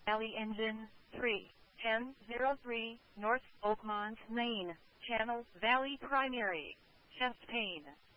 Valley Engine 3, 1003, North Oakmont, Maine. Channel Valley Primary. Chest pain.